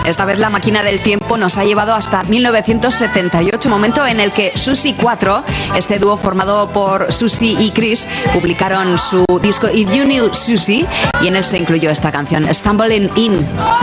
Esta vez la máquina del tiempo nos ha llevado hasta 1978, momento en el que Susie 4, este dúo formado por Susie y Chris, publicaron su disco If You Knew Susie, y en él se incluyó esta canción, Stumbling In.